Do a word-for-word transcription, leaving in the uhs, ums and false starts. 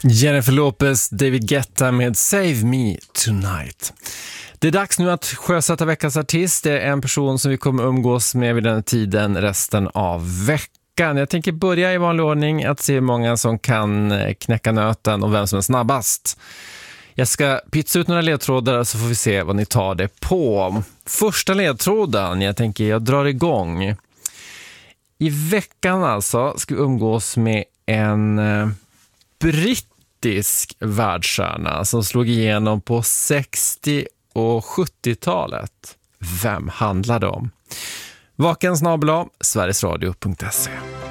Jennifer Lopez, David Guetta med Save Me Tonight. Det är dags nu att sjösätta veckans artist. Det är en person som vi kommer umgås med vid den tiden resten av veckan. Jag tänker börja i vanlig ordning att se hur många som kan knäcka nöten och vem som är snabbast. Jag ska pytsa ut några ledtrådar så får vi se vad ni tar det på. Första ledtråden, jag tänker jag drar igång. I veckan alltså ska vi umgås med en eh, brittisk världsstjärna som slog igenom på sextio- och sjuttiotalet. Vem handlar det om? Vaken snabel-a sverigesradio punkt se.